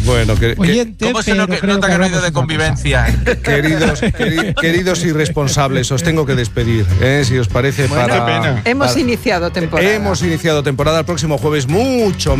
Bueno, oyente, ¿Cómo se nota que no ha habido de convivencia? queridos irresponsables, os tengo que despedir, si os parece. Hemos iniciado temporada. Hemos iniciado temporada. El próximo jueves mucho